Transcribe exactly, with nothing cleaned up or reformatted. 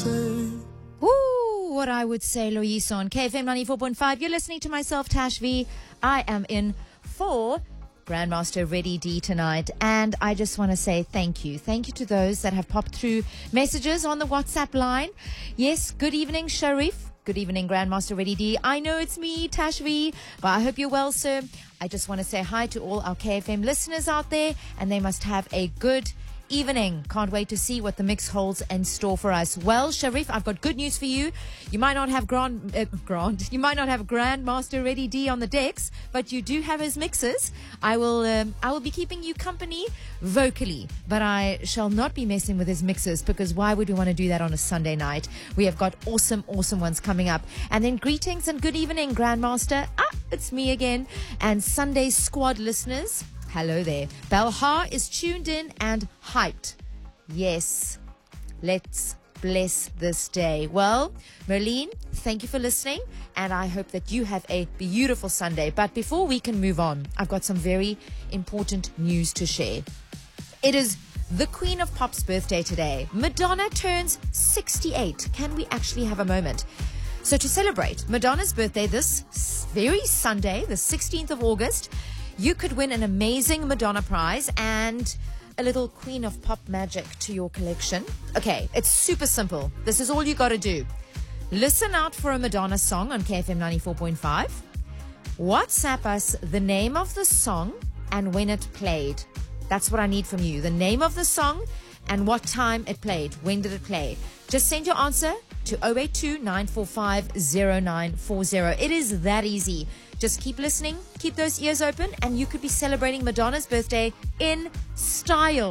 say. Ooh, what I would say, Loyiso, on K F M ninety-four point five. You're listening to myself, Tash V. I am in for Grandmaster Ready D tonight, and I just want to say thank you. Thank you to those that have popped through messages on the WhatsApp line. Yes, good evening, Sharif. Good evening, Grandmaster Ready D. I know it's me, Tash V, but I hope you're well, sir. I just want to say hi to all our K F M listeners out there, and they must have a good evening. Can't wait to see what the mix holds in store for us. Well, Sharif, I've got good news for you. You might not have Grand, uh, Grand, you might not have Grandmaster Ready D on the decks, but you do have his mixes. I will, um, I will be keeping you company vocally, but I shall not be messing with his mixes, because why would we want to do that on a Sunday night? We have got awesome, awesome ones coming up. And then greetings and good evening, Grandmaster. Ah, it's me again. And Sunday Squad listeners, hello there. Belhar is tuned in and hyped. Yes, let's bless this day. Well, Merlene, thank you for listening, and I hope that you have a beautiful Sunday. But before we can move on, I've got some very important news to share. It is the Queen of Pop's birthday today. Madonna turns sixty-eight. Can we actually have a moment? So to celebrate Madonna's birthday this very Sunday, the sixteenth of August, you could win an amazing Madonna prize and a little Queen of Pop magic to your collection. Okay, it's super simple. This is all you got to do. Listen out for a Madonna song on K F M ninety-four point five. WhatsApp us the name of the song and when it played. That's what I need from you. The name of the song and what time it played. When did it play? Just send your answer to zero eight two, nine four five, zero nine four zero. It is that easy. Just keep listening, keep those ears open, and you could be celebrating Madonna's birthday in style.